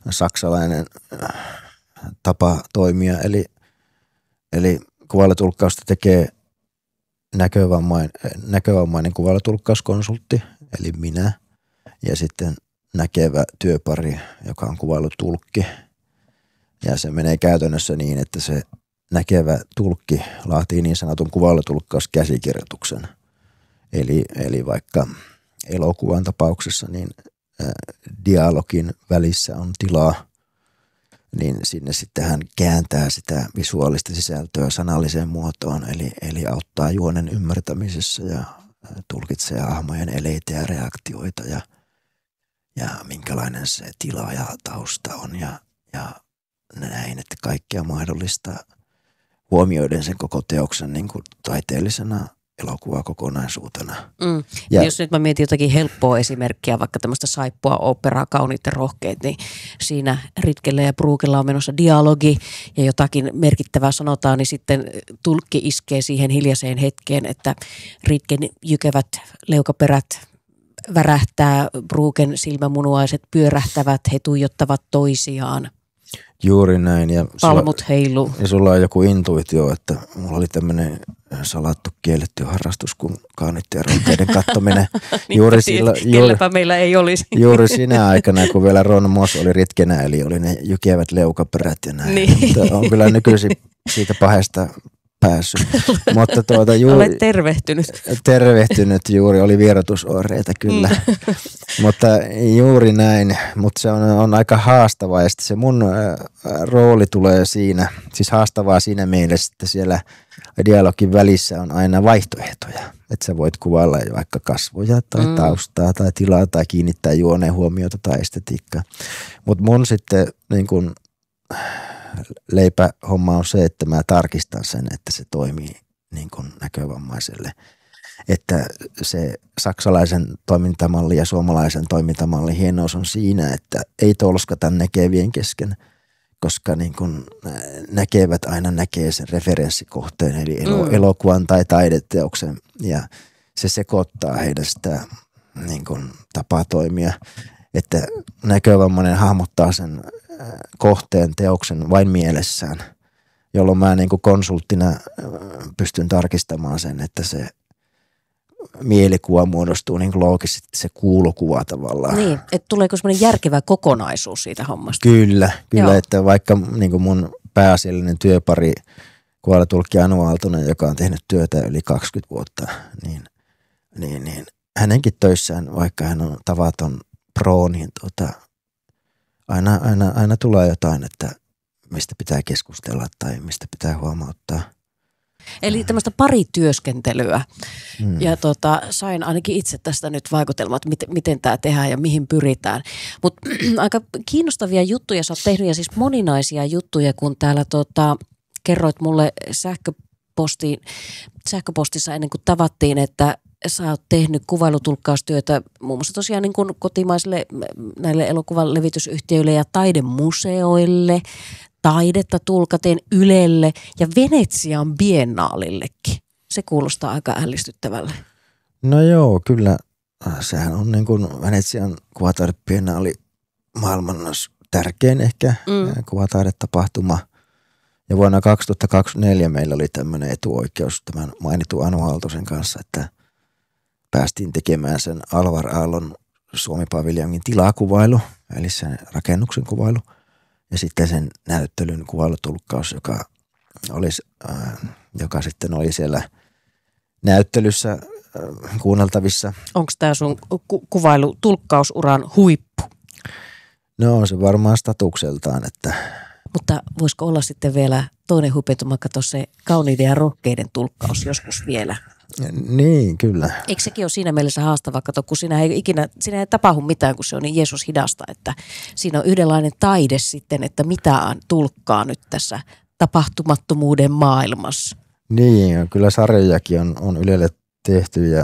saksalainen tapa toimia, eli kuvailutulkkausta tekee näkövammainen kuvailutulkkauskonsultti, eli minä, ja sitten näkevä työpari, joka on kuvailutulkki. Ja se menee käytännössä niin, että se näkevä tulkki laatii niin sanotun kuvailutulkkauskäsikirjoituksen. Eli vaikka elokuvan tapauksessa niin dialogin välissä on tilaa, niin sinne sitten hän kääntää sitä visuaalista sisältöä sanalliseen muotoon, eli auttaa juonen ymmärtämisessä ja tulkitsee hahmojen eleitä ja reaktioita ja minkälainen se tila ja tausta on ja näin, että kaikkea mahdollista huomioiden sen koko teoksen niin kuin taiteellisena elokuvakokonaisuutena. Ja jos nyt mä mietin jotakin helppoa esimerkkiä, vaikka tämmöistä saippua, operaa, kauniit ja rohkeet, niin siinä Ritkellä ja Bruckella on menossa dialogi ja jotakin merkittävää sanotaan, niin sitten tulkki iskee siihen hiljaiseen hetkeen, että Ritken jykevät leukaperät värähtää, Brucken silmämunuaiset pyörähtävät, he tuijottavat toisiaan. Juuri näin. Ja palmut heiluu. Ja sulla on joku intuitio, että mulla oli tämmöinen salattu kielletty harrastus kuin kauniitten ja rohkeiden katsominen. Kelläpä meillä ei olisi. Juuri sinä aikana, kun vielä Ron Moss oli Ritkenä, eli oli ne jykevät leukaperät ja näin. Niin. Mutta on kyllä nykyisin siitä pahesta päässyt. Mutta olet tervehtynyt. Tervehtynyt juuri, oli vierotusoireita kyllä. Mutta juuri näin, mutta se on aika haastavaa ja sitten se mun rooli tulee siinä, siis haastavaa siinä mielessä, että siellä dialogin välissä on aina vaihtoehtoja. Että sä voit kuvailla vaikka kasvoja tai taustaa tai tilaa tai kiinnittää juoneen huomiota tai estetiikkaa. Mutta mun sitten niin kun leipähomma on se, että mä tarkistan sen, että se toimii niin kuin näkövammaiselle. Että se saksalaisen toimintamalli ja suomalaisen toimintamallin hienous on siinä, että ei tolskata näkevien kesken, koska niin kuin näkevät aina näkee sen referenssikohteen, eli elokuvan tai taideteoksen, ja se sekoittaa heidän sitä niin kuin tapaa toimia, että näkövammainen hahmottaa sen kohteen teoksen vain mielessään, jolloin mä niin kuin konsulttina pystyn tarkistamaan sen, että se mielikuva muodostuu niin kuin loogisesti se kuulokuva tavallaan. Niin, että tuleeko semmoinen järkevä kokonaisuus siitä hommasta? Kyllä, että vaikka niin kuin mun pääasiallinen työpari kuvailutulkki Anu Aaltonen, joka on tehnyt työtä yli 20 vuotta, niin hänenkin töissään, vaikka hän on tavaton pro, niin aina tulee jotain, että mistä pitää keskustella tai mistä pitää huomauttaa. Eli tämmöistä parityöskentelyä. Ja sain ainakin itse tästä nyt vaikutelmat, miten tämä tehdään ja mihin pyritään. Mutta aika kiinnostavia juttuja sä oot tehnyt ja siis moninaisia juttuja, kun täällä kerroit mulle sähköpostissa ennen kuin tavattiin, että sä oot tehnyt kuvailutulkkaustyötä muun muassa tosiaan niin kuin kotimaisille näille elokuvan levitysyhtiöille ja taidemuseoille, taidetta tulkaten Ylelle ja Venetsian biennaalillekin. Se kuulostaa aika ällistyttävälle. No joo, kyllä. Sehän on niin kuin Venetsian kuvataidebiennaali maailman tärkein ehkä kuvataidetapahtuma. Ja vuonna 2024 meillä oli tämmöinen etuoikeus tämän mainitun Anu Aaltosen kanssa, että päästiin tekemään sen Alvar Aallon Suomi-paviljongin tilakuvailu, eli sen rakennuksen kuvailu. Ja sitten sen näyttelyn kuvailutulkkaus, joka sitten oli siellä näyttelyssä kuunneltavissa. Onko tämä sun kuvailutulkkausuran huippu? No on se varmaan statukseltaan, että... Mutta voisiko olla sitten vielä toinen huipentuma, kato se kauniiden ja rohkeiden tulkkaus joskus vielä? Niin, kyllä. Eikö sekin ole siinä mielessä haastava, kato, kun siinä ei tapahdu mitään, kun se on niin Jeesus hidasta, että siinä on yhdenlainen taide sitten, että mitään tulkkaa nyt tässä tapahtumattomuuden maailmassa. Niin, kyllä sarjojakin on Ylelle tehty ja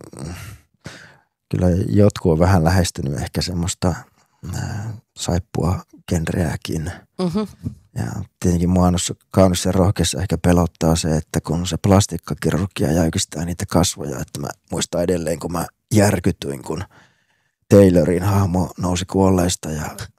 kyllä jotkut on vähän lähestynyt ehkä semmoista saippua genreäkin. Ja tietenkin mua kaunissa ja rohkeassa ehkä pelottaa se, että kun se plastiikkakirurgia jäykistää niitä kasvoja, että mä muistan edelleen, kun mä järkytyin, kun Taylorin hahmo nousi kuolleista ja